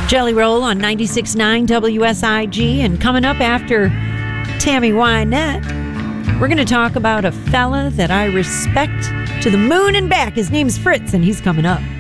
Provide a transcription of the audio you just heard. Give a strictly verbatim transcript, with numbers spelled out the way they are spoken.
Jelly Roll on ninety-six point nine W S I G. And coming up after Tammy Wynette, we're going to talk about a fella that I respect to the moon and back. His name's Fritz, and he's coming up.